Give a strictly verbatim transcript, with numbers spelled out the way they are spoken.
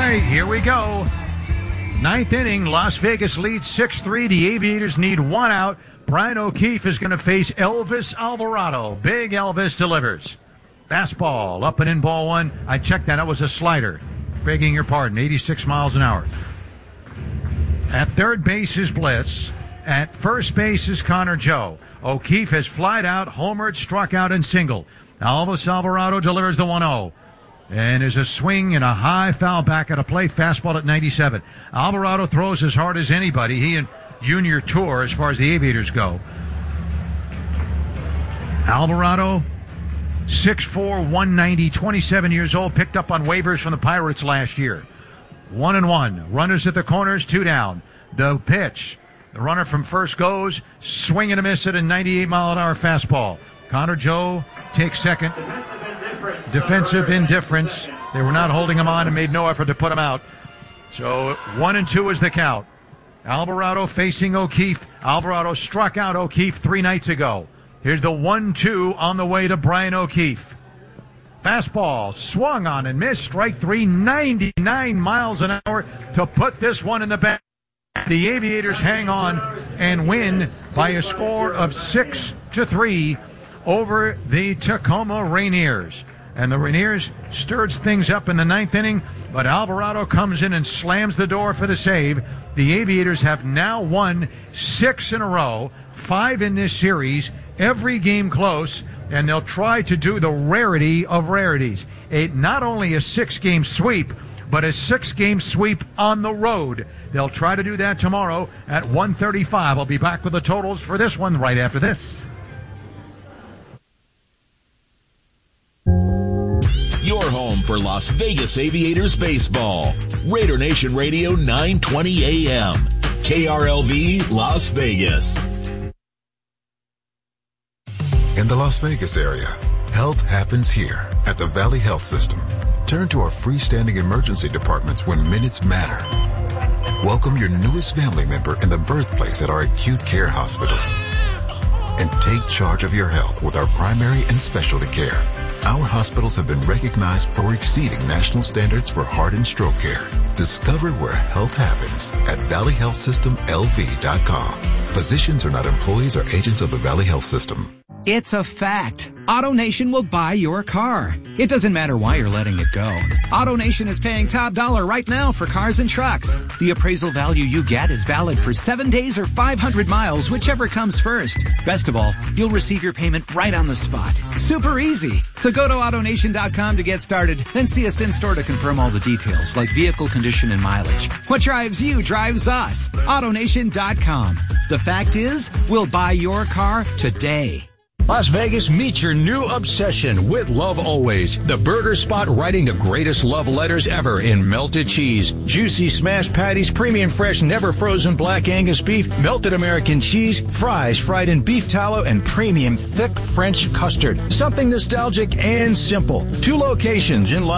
right, here we go. Ninth inning, Las Vegas leads six three. The Aviators need one out. Brian O'Keefe is going to face Elvis Alvarado. Big Elvis delivers. Fastball, up and in, ball one. I checked that. That was a slider. Begging your pardon, eighty-six miles an hour. At third base is Bliss. At first base is Connor Joe. O'Keefe has flied out, homered, struck out, and singled. Elvis Alvarado delivers the one oh. And there's a swing and a high foul back at a play. Fastball at ninety-seven. Alvarado throws as hard as anybody. He and Junior Tour as far as the Aviators go. Alvarado, six four, one ninety, twenty-seven years old, picked up on waivers from the Pirates last year. One and one. Runners at the corners, two down. The pitch. The runner from first goes, swing and a miss at a ninety-eight mile an hour fastball. Connor Joe takes second. Defensive indifference. They were not holding him on and made no effort to put him out. So one and two is the count. Alvarado facing O'Keefe. Alvarado struck out O'Keefe three nights ago. Here's the one two on the way to Brian O'Keefe. Fastball swung on and missed. Strike three, ninety-nine miles an hour to put this one in the back. The Aviators hang on and win by a score of six to three over the Tacoma Rainiers. And the Rainiers stirred things up in the ninth inning, but Alvarado comes in and slams the door for the save. The Aviators have now won six in a row, five in this series, every game close, and they'll try to do the rarity of rarities. A, not only a six-game sweep, but a six-game sweep on the road. They'll try to do that tomorrow at one thirty-five. I'll be back with the totals for this one right after this. Your home for Las Vegas Aviators baseball. Raider Nation Radio, nine twenty A M. K R L V, Las Vegas. In the Las Vegas area, health happens here at the Valley Health System. Turn to our freestanding emergency departments when minutes matter. Welcome your newest family member in the birthplace at our acute care hospitals. And take charge of your health with our primary and specialty care. Our hospitals have been recognized for exceeding national standards for heart and stroke care. Discover where health happens at valley health system L V dot com. Physicians are not employees or agents of the Valley Health System. It's a fact. AutoNation will buy your car. It doesn't matter why you're letting it go. AutoNation is paying top dollar right now for cars and trucks. The appraisal value you get is valid for seven days or five hundred miles, whichever comes first. Best of all, you'll receive your payment right on the spot. Super easy. So go to auto nation dot com to get started, then see us in store to confirm all the details, like vehicle condition and mileage. What drives you drives us. auto nation dot com. The fact is, we'll buy your car today. Las Vegas, meet your new obsession with Love Always, the burger spot writing the greatest love letters ever in melted cheese, juicy smashed patties, premium fresh, never frozen black Angus beef, melted American cheese, fries fried in beef tallow, and premium thick French custard. Something nostalgic and simple. Two locations in Las